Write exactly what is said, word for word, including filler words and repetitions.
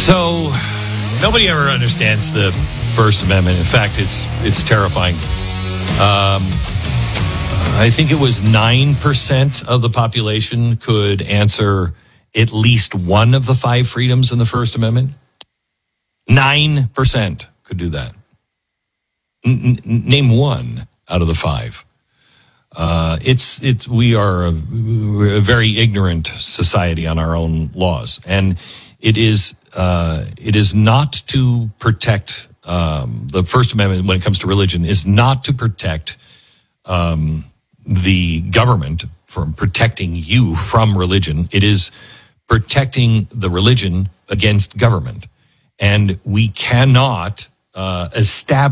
So nobody ever understands the First Amendment. In fact, it's it's terrifying. Um, I think it was nine percent of the population could answer at least one of the five freedoms in the First Amendment. nine percent could do that. N- n- name one out of the five. Uh, it's it. We are a, a very ignorant society on our own laws, and it is uh, it is not to protect um, the First Amendment when it comes to religion is not to protect um, the government from protecting you from religion. It is protecting the religion against government, and we cannot uh, establish